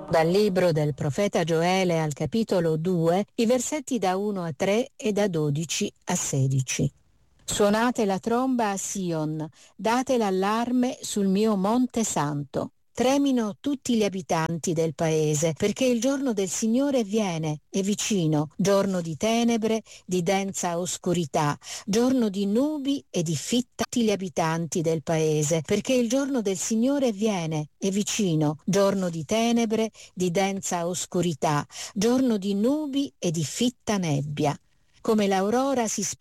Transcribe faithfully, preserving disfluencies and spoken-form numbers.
Dal libro del profeta Gioele al capitolo due, i versetti da uno a tre e da dodici a sedici. Suonate la tromba a Sion, date l'allarme sul mio monte santo. Tremino tutti gli abitanti del paese, perché il giorno del Signore viene, è vicino, giorno di tenebre, di densa oscurità, giorno di nubi e di fitta tutti gli abitanti del paese, perché il giorno del Signore viene, è vicino, giorno di tenebre, di densa oscurità, giorno di nubi e di fitta nebbia. Come l'aurora si